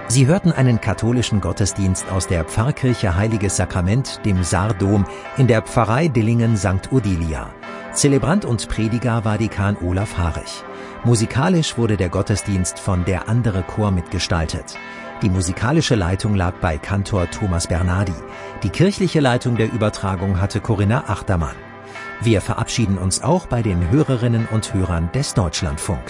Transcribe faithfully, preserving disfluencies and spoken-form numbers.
Sie hörten einen katholischen Gottesdienst aus der Pfarrkirche Heiliges Sakrament, dem Saardom, in der Pfarrei Dillingen Sankt Odilia. Zelebrant und Prediger war Dekan Olaf Harich. Musikalisch wurde der Gottesdienst von Der andere Chor mitgestaltet. Die musikalische Leitung lag bei Kantor Thomas Bernardi. Die kirchliche Leitung der Übertragung hatte Corinna Achtermann. Wir verabschieden uns auch bei den Hörerinnen und Hörern des Deutschlandfunks.